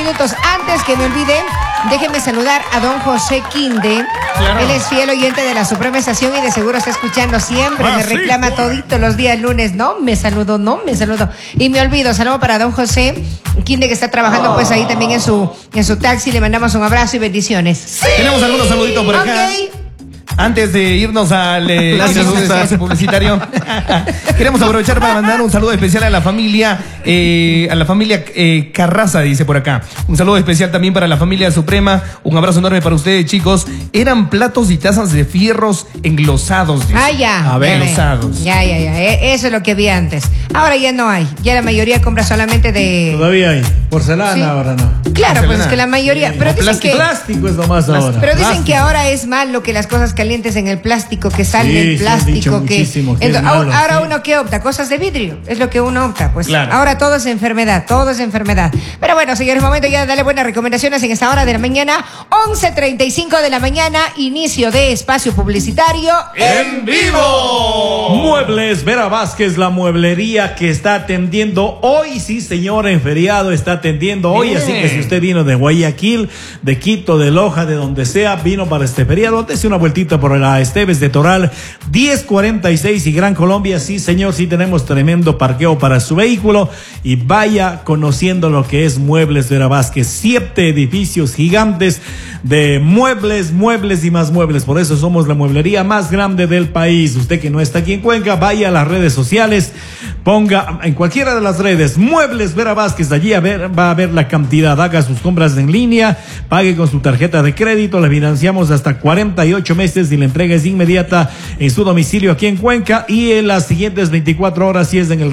minutos. Antes que me olvide, déjenme saludar a don José Quinde. Claro. Él es fiel oyente de la Suprema Estación y de seguro está escuchando siempre. Me reclama todito los días lunes. No me saludo. Y me olvido. Saludo para don José Quinde, que está trabajando pues ahí también en su taxi. Le mandamos un abrazo y bendiciones. Sí. Tenemos algunos saluditos por acá. Antes de irnos al espacio publicitario, queremos aprovechar para mandar un saludo especial a la familia Carraza, dice por acá. Un saludo especial también para la familia Suprema. Un abrazo enorme para ustedes, chicos. Eran platos y tazas de fierros englosados. Dice. Ah, ya. A ver, englosados. Ya. Eso es lo que había antes. Ahora ya no hay. Ya la mayoría compra solamente de... Todavía hay. Porcelana, sí. Ahora no. Claro, porcelana. Pues es que la mayoría... Sí. Pero dicen que... Plástico es lo más ahora. Pero dicen que ahora es malo que las cosas calientes en el plástico, que salen del plástico, ahora uno ¿qué opta? Cosas de vidrio, es lo que uno opta, pues claro. Ahora todo es enfermedad. Pero bueno, señores, momento ya de darle buenas recomendaciones en esta hora de la mañana, 11:35 de la mañana, inicio de espacio publicitario en vivo. Muebles Vera Vázquez, la mueblería que está atendiendo hoy, sí señor, en feriado está atendiendo hoy, así que si usted vino de Guayaquil, de Quito, de Loja, de donde sea, vino para este feriado, dése una vueltita por la Esteves de Toral, 1046 y Gran Colombia, sí señor, sí tenemos tremendo parqueo para su vehículo y vaya conociendo lo que es Muebles Vera Vázquez, 7 edificios gigantes de muebles y más muebles, por eso somos la mueblería más grande del país. Usted que no está aquí en Cuenca, vaya a las redes sociales, ponga en cualquiera de las redes Muebles Vera Vázquez, allí va a ver la cantidad, haga sus compras en línea, pague con su tarjeta de crédito, le financiamos hasta 48 meses y la entrega es inmediata en su domicilio aquí en Cuenca y en las siguientes 24 horas si es en el